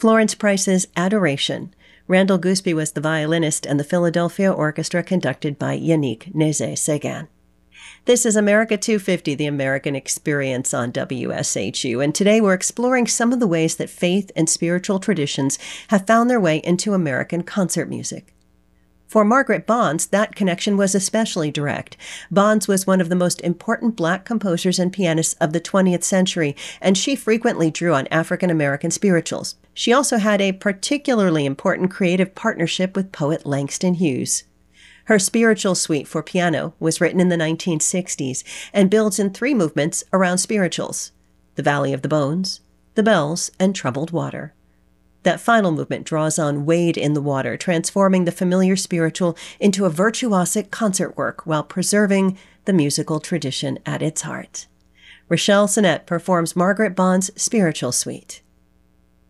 Florence Price's Adoration. Randall Gooseby was the violinist, and the Philadelphia Orchestra conducted by Yannick Nézet-Séguin. This is America 250, the American Experience on WSHU, and today we're exploring some of the ways that faith and spiritual traditions have found their way into American concert music. For Margaret Bonds, that connection was especially direct. Bonds was one of the most important Black composers and pianists of the 20th century, and she frequently drew on African-American spirituals. She also had a particularly important creative partnership with poet Langston Hughes. Her spiritual suite for piano was written in the 1960s and builds in 3 movements around spirituals: the Valley of the Bones, the Bells, and Troubled Water. That final movement draws on Wade in the Water, transforming the familiar spiritual into a virtuosic concert work while preserving the musical tradition at its heart. Rochelle Sinnett performs Margaret Bonds' Spiritual Suite.